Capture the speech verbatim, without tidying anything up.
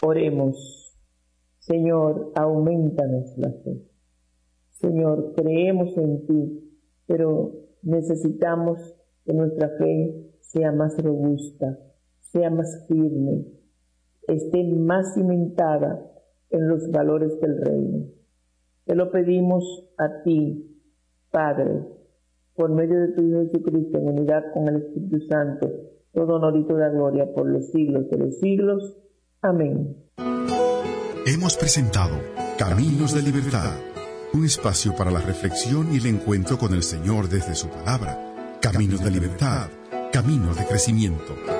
Oremos. Señor, aumentanos la fe. Señor, creemos en ti, pero necesitamos que nuestra fe sea más robusta, sea más firme, esté más cimentada en los valores del reino. Te lo pedimos a ti, Padre, por medio de tu Hijo Jesucristo, en unidad con el Espíritu Santo, todo honor y toda gloria por los siglos de los siglos. Amén. Hemos presentado Caminos de Libertad, un espacio para la reflexión y el encuentro con el Señor desde su palabra. Caminos de Libertad, caminos de crecimiento.